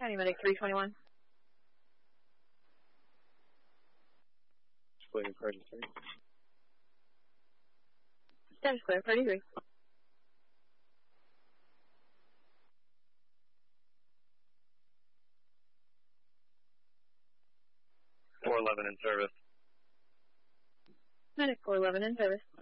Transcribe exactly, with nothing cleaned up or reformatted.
County Medic three twenty-one. Waiting for thirty-three. Status clear, thirty-three. four eleven in service. Medic four eleven in service.